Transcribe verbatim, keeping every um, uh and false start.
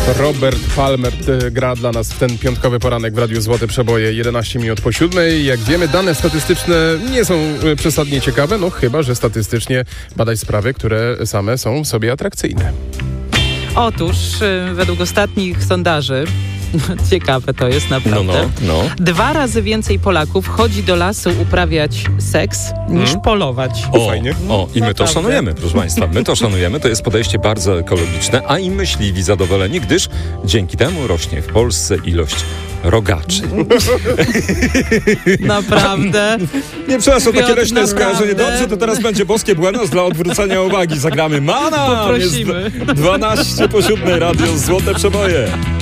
Robert Palmer gra dla nas w ten piątkowy poranek w Radiu Złote Przeboje, jedenaście minut po siódmej. Jak wiemy, dane statystyczne nie są przesadnie ciekawe, no chyba że statystycznie badać sprawy, które same są w sobie atrakcyjne. Otóż według ostatnich sondaży, ciekawe to jest naprawdę, no, no, no. dwa razy więcej Polaków chodzi do lasu uprawiać seks niż hmm? polować. O, Fajnie. o i my to szanujemy, proszę Państwa. My to szanujemy, to jest podejście bardzo ekologiczne, a i myśliwi zadowoleni, gdyż dzięki temu rośnie w Polsce ilość rogaczy. Naprawdę? Nie, przepraszam, takie Piotr, leśne skojarzenie. Dobrze, to teraz będzie boskie buenos dla odwrócenia uwagi. Zagramy Mana! Poprosimy. Jest dwanaście po siódmej, Radio Złote Przeboje.